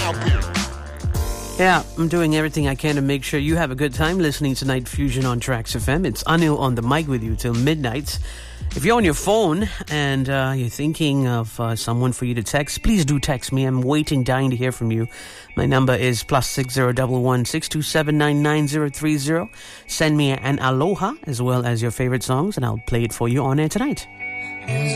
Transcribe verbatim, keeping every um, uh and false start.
Yeah, I'm doing everything I can to make sure you have a good time listening to Night Fusion on Tracks F M. It's Anil on the mic with you till midnight. If you're on your phone and uh, you're thinking of uh, someone for you to text, please do text me. I'm waiting, dying to hear from you. My number is plus six zero one one six two seven nine nine zero three zero. Send me an aloha as well as your favorite songs, and I'll play it for you on air tonight.